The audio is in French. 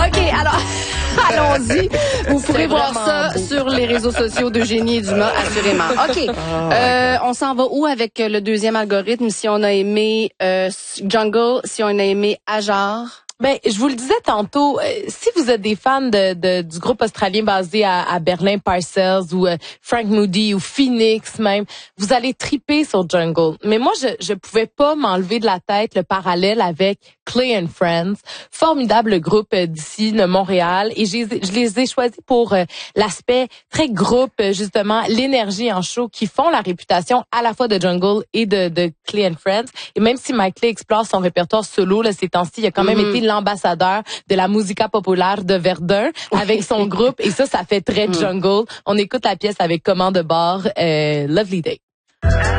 OK, alors, allons-y. Vous pourrez voir ça sur les réseaux sociaux d'Eugénie et Dumas, assurément. OK, on s'en va où avec le deuxième algorithme? Si on a aimé Jungle, si on a aimé Ajar... Ben, je vous le disais tantôt, si vous êtes des fans du groupe australien basé à Berlin, Parcells, ou Frank Moody, ou Phoenix même, vous allez triper sur Jungle. Mais moi, je pouvais pas m'enlever de la tête le parallèle avec Clay and Friends, formidable groupe d'ici de Montréal, et je les ai choisis pour l'aspect très groupe, justement, l'énergie en show qui font la réputation à la fois de Jungle et de Clay and Friends. Et même si Mike Clay explore son répertoire solo là, ces temps-ci, il a quand même été l'ambassadeur de la musica populaire de Verdun avec son groupe, et ça fait très Jungle. On écoute la pièce avec commande de bord, Lovely Day.